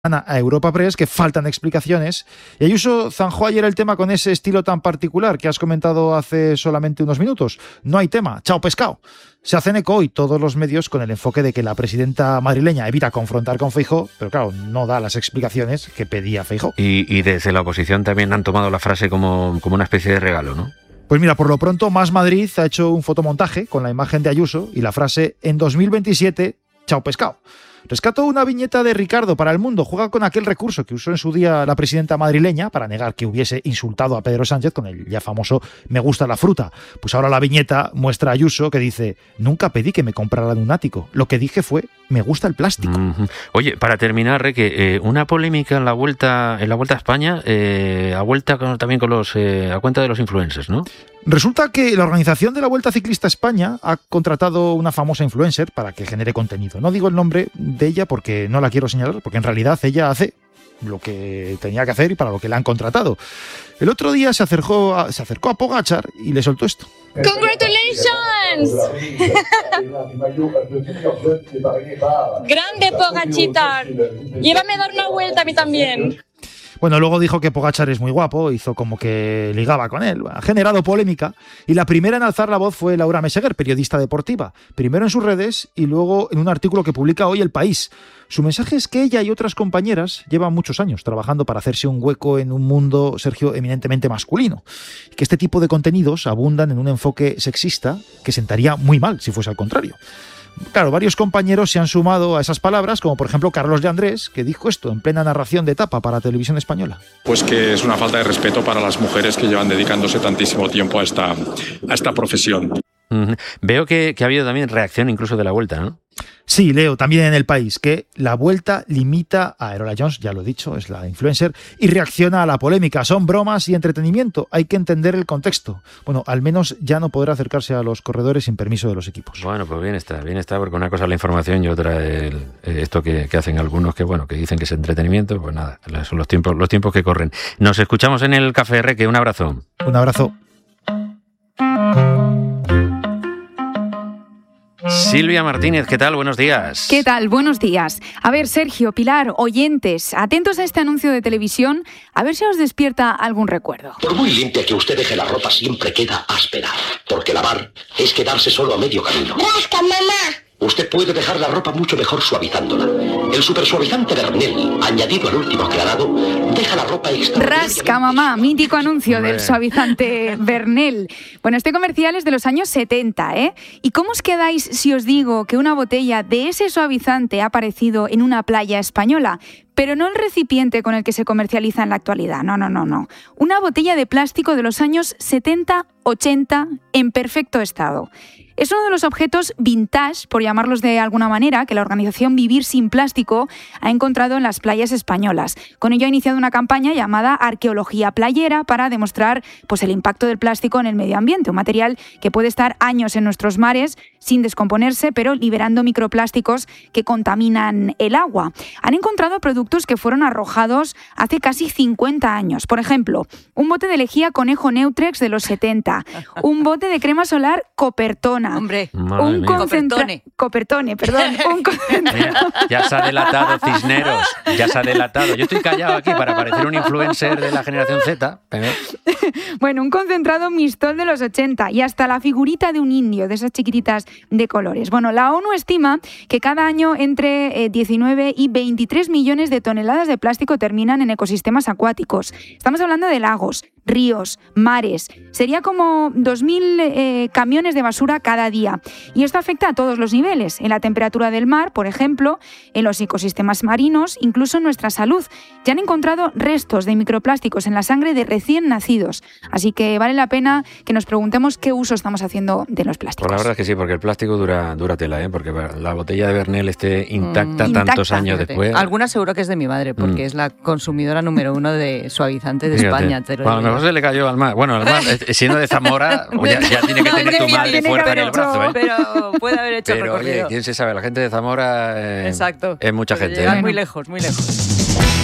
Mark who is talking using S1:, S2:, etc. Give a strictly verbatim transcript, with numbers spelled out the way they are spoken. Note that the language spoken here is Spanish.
S1: a Europa Press que faltan explicaciones. Y Ayuso zanjó ayer el tema con ese estilo tan particular que has comentado hace solamente unos minutos. No hay tema, chao pescado. Se hacen eco hoy todos los medios con el enfoque de que la presidenta madrileña evita confrontar con Feijóo, pero claro, no da las explicaciones que pedía Feijóo.
S2: Y, y desde la oposición también han tomado la frase como, como una especie de regalo, ¿no?
S1: Pues mira, por lo pronto Más Madrid ha hecho un fotomontaje con la imagen de Ayuso y la frase en dos mil veintisiete, chao pescado. Rescató una viñeta de Ricardo para El Mundo, juega con aquel recurso que usó en su día la presidenta madrileña para negar que hubiese insultado a Pedro Sánchez con el ya famoso me gusta la fruta. Pues ahora la viñeta muestra a Ayuso que dice, nunca pedí que me compraran un ático, lo que dije fue me gusta el plástico.
S2: Uh-huh. Oye, para terminar, Reque, eh, una polémica en la vuelta en la vuelta a España, eh, a vuelta con, también con los eh, a cuenta de los influencers, ¿no?
S1: Resulta que la organización de la Vuelta Ciclista a España ha contratado una famosa influencer para que genere contenido. No digo el nombre de ella porque no la quiero señalar, porque en realidad ella hace lo que tenía que hacer y para lo que la han contratado. El otro día se acercó a, se acercó a Pogačar y le soltó esto.
S3: ¡Congratulations! ¡Grande Pogačar! Llévame a dar una vuelta a mí también.
S1: Bueno, luego dijo que Pogačar es muy guapo, hizo como que ligaba con él. Ha generado polémica y la primera en alzar la voz fue Laura Meseguer, periodista deportiva. Primero en sus redes y luego en un artículo que publica hoy El País. Su mensaje es que ella y otras compañeras llevan muchos años trabajando para hacerse un hueco en un mundo, Sergio, eminentemente masculino. Y que este tipo de contenidos abundan en un enfoque sexista que sentaría muy mal si fuese al contrario. Claro, varios compañeros se han sumado a esas palabras, como por ejemplo Carlos de Andrés, que dijo esto en plena narración de etapa para Televisión Española.
S4: Pues que es una falta de respeto para las mujeres que llevan dedicándose tantísimo tiempo a esta, a esta profesión.
S2: Uh-huh. Veo que, que ha habido también reacción incluso de la Vuelta, ¿no?
S1: Sí, leo también en El País que la Vuelta limita a Areola Jones, ya lo he dicho, es la influencer, y reacciona a la polémica. Son bromas y entretenimiento, hay que entender el contexto. Bueno, al menos ya no podrá acercarse a los corredores sin permiso de los equipos.
S2: Bueno, pues bien está, bien está, porque una cosa es la información y otra el, esto que, que hacen algunos que, bueno, que dicen que es entretenimiento, pues nada, son los tiempos, los tiempos que corren. Nos escuchamos en el Café Reque, un abrazo.
S1: Un abrazo.
S2: Silvia Martínez, ¿qué tal? Buenos días.
S5: ¿Qué tal? Buenos días. A ver, Sergio, Pilar, oyentes, atentos a este anuncio de televisión, a ver si os despierta algún recuerdo.
S6: Por muy limpia que usted deje la ropa, siempre queda áspera, porque lavar es quedarse solo a medio camino.
S3: ¡Rasca, mamá!
S6: Usted puede dejar la ropa mucho mejor suavizándola. El supersuavizante Vernel, añadido al último aclarado, deja la ropa extraordinariamente...
S5: Rasca, mamá, mítico anuncio Hombre. del suavizante Vernel. Bueno, este comercial es de los años setenta, ¿eh? ¿Y cómo os quedáis si os digo que una botella de ese suavizante ha aparecido en una playa española? Pero no el recipiente con el que se comercializa en la actualidad, no, no, no, no. Una botella de plástico de los años setenta ochenta en perfecto estado. Es uno de los objetos vintage, por llamarlos de alguna manera, que la organización Vivir Sin Plástico ha encontrado en las playas españolas. Con ello ha iniciado una campaña llamada Arqueología Playera para demostrar pues, el impacto del plástico en el medio ambiente, un material que puede estar años en nuestros mares sin descomponerse, pero liberando microplásticos que contaminan el agua. Han encontrado productos que fueron arrojados hace casi cincuenta años. Por ejemplo, un bote de lejía Conejo Neutrex de los setenta, un bote de crema solar Copertona,
S7: Hombre,
S5: un concentra...
S7: Copertone.
S5: Copertone, perdón. Un concentrado...
S2: Mira, ya se ha delatado Cisneros, ya se ha delatado. Yo estoy callado aquí para parecer un influencer de la generación Z. Pero...
S5: Bueno, un concentrado Mistol de los ochenta y hasta la figurita de un indio, de esas chiquititas de colores. Bueno, la ONU estima que cada año entre eh, diecinueve y veintitrés millones de toneladas de plástico terminan en ecosistemas acuáticos. Estamos hablando de lagos, ríos, mares. Sería como dos mil eh, camiones de basura cada día. Y esto afecta a todos los niveles, en la temperatura del mar, por ejemplo, en los ecosistemas marinos, incluso en nuestra salud. Ya han encontrado restos de microplásticos en la sangre de recién nacidos. Así que vale la pena que nos preguntemos qué uso estamos haciendo de los plásticos.
S2: Pues la verdad es que sí, porque el plástico dura, dura tela, ¿eh? Porque la botella de Vernel esté intacta
S5: Mm,
S2: tantos
S5: intacta.
S2: años después.
S7: Alguna seguro que es de mi madre, porque mm. es la consumidora número uno de suavizante de
S2: Fíjate.
S7: España. Te lo
S2: bueno, a lo mejor se le cayó al mar. Bueno, al mar, siendo de Zamora, ya, ya tiene que tener tu madre fuerza en el brazo, ¿eh?
S7: Pero puede haber hecho
S2: Pero,
S7: recorrido.
S2: Oye, quién se sabe, la gente de Zamora eh,
S7: Exacto.
S2: es mucha
S7: Pero
S2: gente.
S7: llegar
S2: ¿eh?
S7: muy lejos, muy lejos.